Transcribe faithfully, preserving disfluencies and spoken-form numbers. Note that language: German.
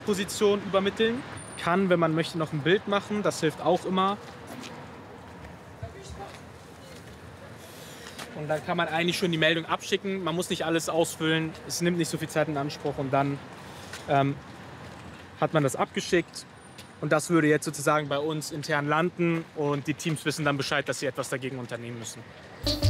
Position übermitteln. Kann, wenn man möchte, noch ein Bild machen. Das hilft auch immer. Und dann kann man eigentlich schon die Meldung abschicken. Man muss nicht alles ausfüllen. Es nimmt nicht so viel Zeit in Anspruch. Und dann ähm, hat man das abgeschickt. Und das würde jetzt sozusagen bei uns intern landen. Und die Teams wissen dann Bescheid, dass sie etwas dagegen unternehmen müssen.